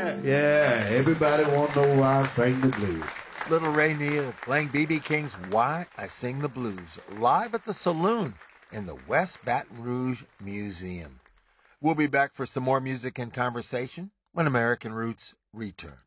Yeah, everybody want to know why I sing the blues. Little Ray Neal playing B.B. King's Why I Sing the Blues live at the Saloon in the West Baton Rouge Museum. We'll be back for some more music and conversation when American Roots returns.